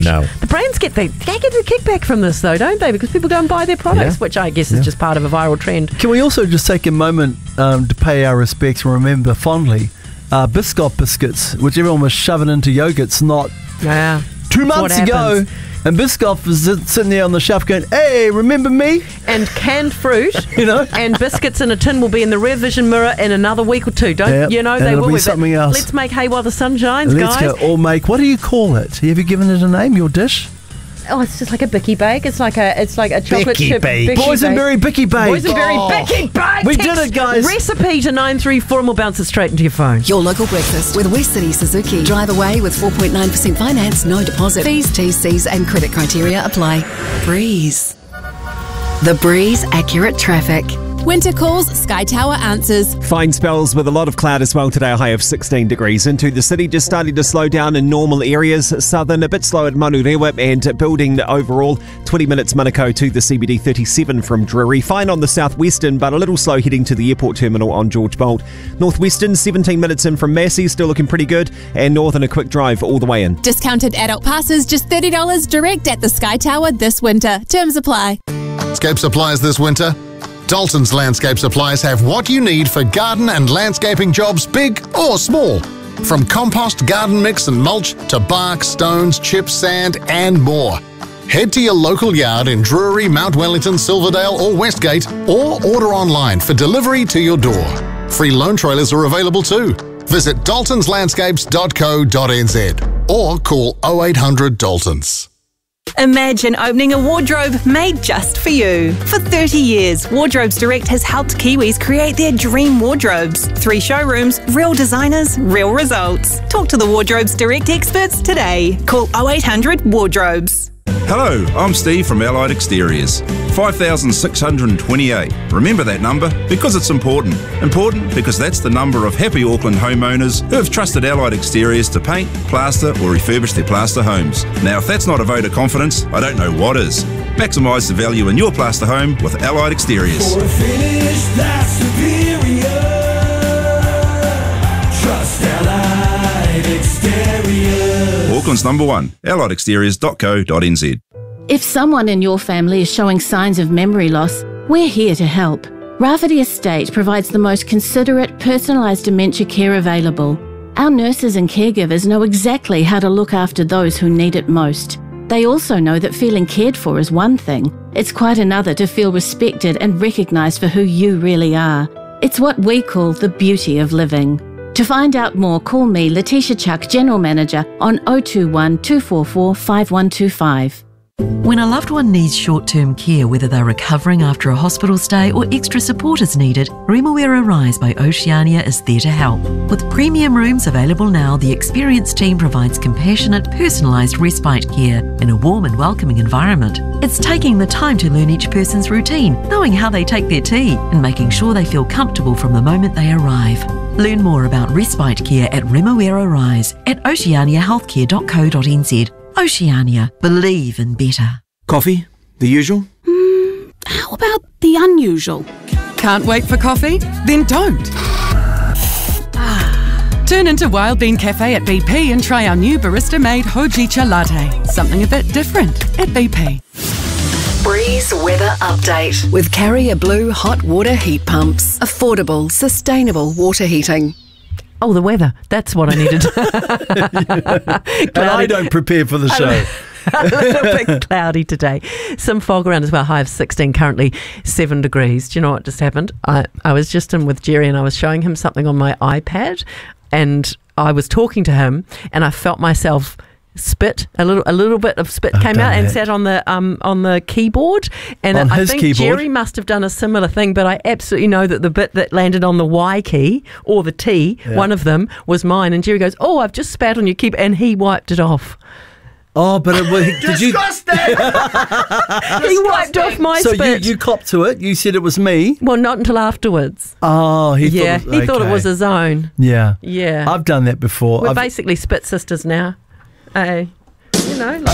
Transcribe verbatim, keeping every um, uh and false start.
No. The brands get the, they get the kickback from this, though, don't they? Because people go and buy their products, Yeah. which I guess Yeah. is just part of a viral trend. Can we also just take a moment um, to pay our respects and remember fondly uh, Biscoff biscuits, which everyone was shoving into yogurts not Yeah. two That's months what ago. happens. And Biscoff was sit- sitting there on the shelf going, hey, remember me? And canned fruit You know? and biscuits in a tin will be in the rear vision mirror in another week or two. Don't Yep, you know? and They it'll will be but something else. Let's make hay while the sun shines, Let's guys. go. Or make, what do you call it? Have you given it a name, your dish? Oh, it's just like a bicky bake. It's like a it's like a chocolate Bicky chip bake. bicky Boysenberry Bicky Bake. Boysenberry Oh. bicky bake. We did it, guys. Recipe to nine three four and we'll bounce it straight into your phone. Your local breakfast with West City Suzuki. Drive away with four point nine percent finance, no deposit. Fees, T's, C's and credit criteria apply. Breeze. The Breeze Accurate Traffic. Winter calls, Sky Tower answers. Fine spells with a lot of cloud as well today, a high of sixteen degrees. Into the city, just starting to slow down in normal areas. Southern, a bit slow at Manurewa and building overall. twenty minutes Manukau to the C B D, thirty-seven from Drury. Fine on the southwestern, but a little slow heading to the airport terminal on George Bolt. Northwestern, seventeen minutes in from Massey, still looking pretty good. And northern, a quick drive all the way in. Discounted adult passes, just thirty dollars direct at the Sky Tower this winter. Terms apply. Landscape supplies this winter? Dalton's Landscape Supplies have what you need for garden and landscaping jobs, big or small. From compost, garden mix and mulch to bark, stones, chips, sand and more. Head to your local yard in Drury, Mount Wellington, Silverdale or Westgate, or order online for delivery to your door. Free loan trailers are available too. Visit daltons landscapes dot co dot n z or call oh eight hundred Daltons. Imagine opening a wardrobe made just for you. For thirty years, Wardrobes Direct has helped Kiwis create their dream wardrobes. Three showrooms, real designers, real results. Talk to the Wardrobes Direct experts today. Call oh eight hundred wardrobes. Hello, I'm Steve from Allied Exteriors. five thousand six hundred twenty-eight. Remember that number because it's important. Important because that's the number of happy Auckland homeowners who have trusted Allied Exteriors to paint, plaster or refurbish their plaster homes. Now if that's not a vote of confidence, I don't know what is. Maximise the value in your plaster home with Allied Exteriors. For a finish that's superior, trust Allied Exteriors. Auckland's number one, allied exteriors dot co dot n z. If someone in your family is showing signs of memory loss, we're here to help. Rafferty Estate provides the most considerate, personalised dementia care available. Our nurses and caregivers know exactly how to look after those who need it most. They also know that feeling cared for is one thing. It's quite another to feel respected and recognised for who you really are. It's what we call the beauty of living. To find out more, call me, Letitia Chuck, General Manager, on oh two one, two four four, five one two five. When a loved one needs short-term care, whether they're recovering after a hospital stay or extra support is needed, Remuera Rise by Oceania is there to help. With premium rooms available now, the experienced team provides compassionate, personalised respite care in a warm and welcoming environment. It's taking the time to learn each person's routine, knowing how they take their tea, and making sure they feel comfortable from the moment they arrive. Learn more about respite care at Remuera Rise at oceania healthcare dot co dot n z. Oceania, believe in better. Coffee? The usual? Mm, how about the unusual? Can't wait for coffee? Then don't. Turn into Wild Bean Cafe at B P and try our new barista-made Hojicha latte. Something a bit different at B P. Breeze Weather Update with Carrier Blue Hot Water Heat Pumps. Affordable, sustainable water heating. Oh, the weather. That's what I needed. And I don't prepare for the show. A little bit cloudy today. Some fog around as well. High of sixteen, currently seven degrees. Do you know what just happened? I, I was just in with Jerry and I was showing him something on my iPad and I was talking to him and I felt myself spit a little a little bit of spit I've came out done and that. sat on the um on the keyboard and On I his think keyboard? Jerry must have done a similar thing, but I absolutely know that the bit that landed on the Y key or the T, Yeah. one of them was mine, and Jerry goes, "Oh, I've just spat on your keyboard," and he wiped it off. Oh, but it, well, did you? He wiped off my So you, spit. you copped to it. You said it was me. Well, not until afterwards. Oh, he yeah, thought it was, he thought it okay. was his own. Yeah, Yeah. I've done that before. We're I've, basically spit sisters now. Hey, you know.